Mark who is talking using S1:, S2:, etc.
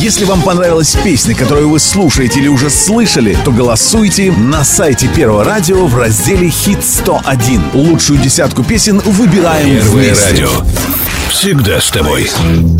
S1: Если вам понравилась песня, которую вы слушаете или уже слышали, то голосуйте на сайте Первого радио в разделе «Хит 101». Лучшую десятку песен выбираем
S2: Первое
S1: вместе.
S2: радио. Всегда с тобой.